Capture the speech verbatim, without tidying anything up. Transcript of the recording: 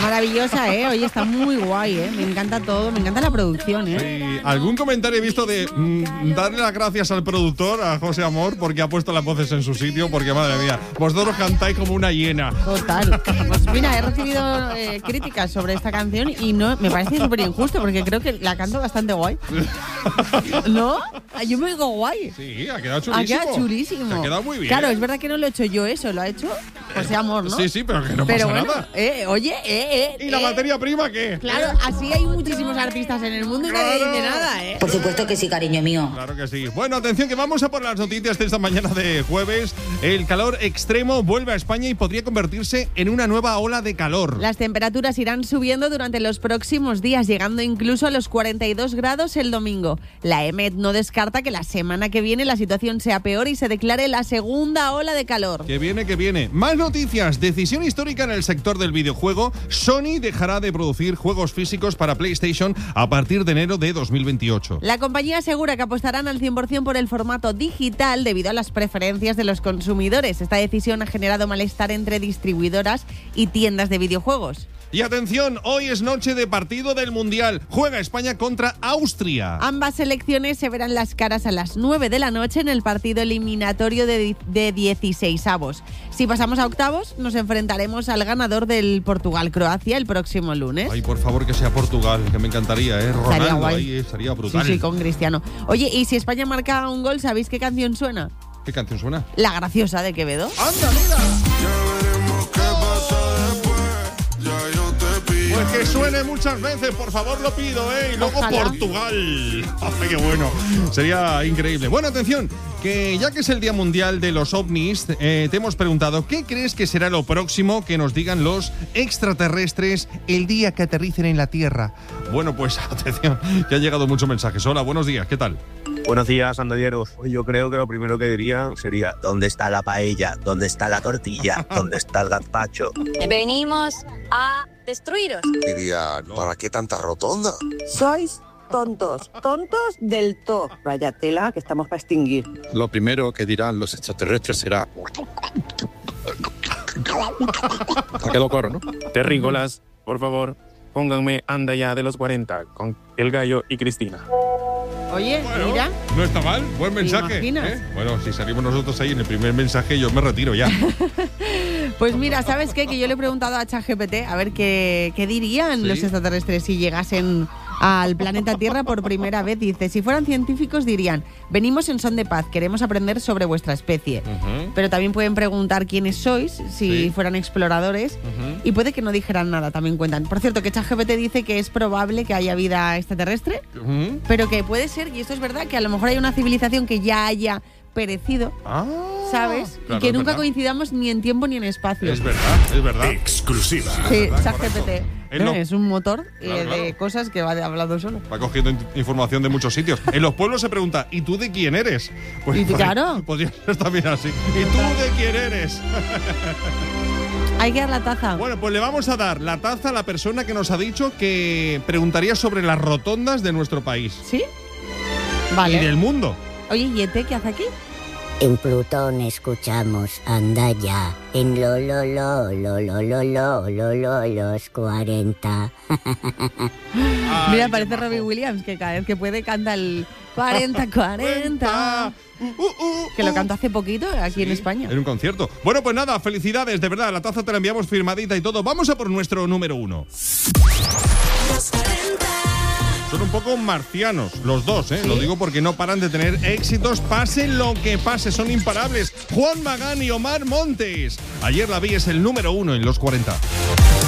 Maravillosa, ¿eh? Oye, está muy guay, ¿eh? Me encanta todo, me encanta la producción, ¿eh? Sí. ¿Algún comentario he visto de mmm, darle las gracias al productor, a José Amor, porque ha puesto las voces en su sitio? Porque, madre mía, vosotros cantáis como una hiena. Total. Pues mira, he recibido eh, críticas sobre esta canción y no me parece súper injusto porque creo que la canto bastante guay. ¿No? Yo me digo guay. Sí, ha quedado chulísimo. Ha quedado chulísimo. Te ha quedado muy bien. Claro, es verdad que no lo he hecho yo eso, lo ha hecho José Amor, ¿no? Sí, sí, pero que no pero pasa bueno, nada. Eh, oye, eh, eh. ¿Y la eh. materia prima qué? Claro, así hay muchísimos artistas en el mundo y nadie Claro. dice nada, ¿eh? Por supuesto que sí, cariño mío. Claro que sí. Bueno, atención, que vamos a por las noticias de esta mañana de jueves. El calor extremo vuelve a España y podría convertirse en una nueva ola de calor. Las temperaturas irán subiendo durante los próximos días, llegando incluso a los cuarenta y dos grados el domingo. La E M E T no descarta que la semana que viene la situación sea peor y se declare la segunda ola de calor. Que viene, que viene. Más noticias. Decisión histórica en el sector del videojuego. Sony dejará de producir juegos físicos para PlayStation a partir de enero de dos mil veintiocho. La compañía asegura que apostarán al cien por ciento por el formato digital debido a las preferencias de los consumidores. Esta decisión ha generado malestar entre distribuidoras y tiendas de videojuegos. Y atención, hoy es noche de partido del Mundial. Juega España contra Austria. Ambas selecciones se verán las caras a las nueve de la noche en el partido eliminatorio de, de dieciseisavos. Si pasamos a octavos, nos enfrentaremos al ganador del Portugal-Croacia el próximo lunes. Ay, por favor, que sea Portugal, que me encantaría, ¿eh? Ronaldo, guay. ahí estaría brutal. Sí, sí, con Cristiano. Oye, y si España marca un gol, ¿sabéis qué canción suena? ¿Qué canción suena? La Graciosa de Quevedo. ¡Anda, mira! Pues que suene muchas veces, por favor, lo pido, ¿eh? Y luego Ojalá. Portugal. ¡Ay, qué bueno! Sería increíble. Bueno, atención, que ya que es el Día Mundial de los OVNIs, eh, te hemos preguntado, ¿qué crees que será lo próximo que nos digan los extraterrestres el día que aterricen en la Tierra? Bueno, pues atención, que han llegado muchos mensajes. Hola, buenos días, ¿qué tal? Buenos días, andalleros. Yo creo que lo primero que diría sería ¿dónde está la paella? ¿Dónde está la tortilla? ¿Dónde está el gazpacho? Venimos a destruiros. Diría, ¿para qué tanta rotonda? Sois tontos, tontos del todo. Vaya tela que estamos para extinguir. Lo primero que dirán los extraterrestres será... Ha quedado claro, ¿no? Terrícolas, por favor, pónganme Anda ya de los cuarenta con El Gallo y Cristina. Oye, Bueno, mira. no está mal, buen ¿Te mensaje. imaginas? ¿eh? Bueno, si salimos nosotros ahí en el primer mensaje, yo me retiro ya. Pues mira, ¿sabes qué? Que yo le he preguntado a ChatGPT a ver qué, qué dirían ¿Sí? los extraterrestres si llegasen al planeta Tierra por primera vez. Dice, si fueran científicos dirían, venimos en son de paz, queremos aprender sobre vuestra especie. Uh-huh. Pero también pueden preguntar quiénes sois si Sí. fueran exploradores Uh-huh. y puede que no dijeran nada, también cuentan. Por cierto, que ChatGPT dice que es probable que haya vida extraterrestre, Uh-huh. pero que puede ser, y esto es verdad, que a lo mejor hay una civilización que ya haya perecido, Ah, ¿sabes? claro, y que es nunca verdad. coincidamos ni en tiempo ni en espacio. Es verdad, es verdad. Exclusiva. Sí, verdad, ChatGPT. correcto. En ¿eh? lo- Es un motor eh, Claro, claro. de cosas que va de hablando solo. Va cogiendo in- información de muchos sitios. En los pueblos se pregunta, ¿y tú de quién eres? Pues Y tú, podría- claro. Podría ser también así. ¿Y tú de quién eres? Hay que dar la taza. Bueno, pues le vamos a dar la taza a la persona que nos ha dicho que preguntaría sobre las rotondas de nuestro país. ¿Sí? Y Vale. del mundo. Oye, ¿y Ete qué hace aquí? En Plutón escuchamos Anda ya. En lo lo lo lo lo lo lo lo lo los cuarenta. Ay, Mira, qué parece majo. Robbie Williams, que cada vez que puede canta el cuarenta, cuarenta. Uh, uh, uh, Que lo uh. cantó hace poquito aquí en España. En un concierto. Bueno, pues nada, felicidades, de verdad. La taza te la enviamos firmadita y todo. Vamos a por nuestro número uno. Son un poco marcianos, los dos, ¿eh? ¿Sí? Lo digo porque no paran de tener éxitos, pase lo que pase, son imparables. Juan Magán y Omar Montes. Ayer la vi, es el número uno en los cuarenta.